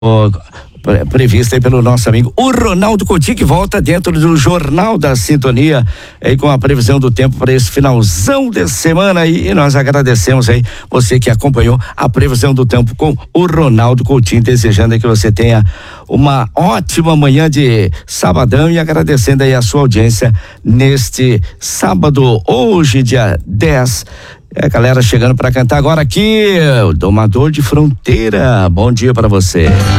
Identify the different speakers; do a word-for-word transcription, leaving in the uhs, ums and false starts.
Speaker 1: prevista aí pelo nosso amigo o Ronaldo Coutinho, que volta dentro do Jornal da Sintonia aí com a previsão do tempo para esse finalzão de semana aí, e nós agradecemos aí você que acompanhou a previsão do tempo com o Ronaldo Coutinho, desejando aí que você tenha uma ótima manhã de sabadão e agradecendo aí a sua audiência neste sábado, hoje dia dez. É, galera chegando para cantar agora aqui, o Domador de Fronteira. Bom dia para você.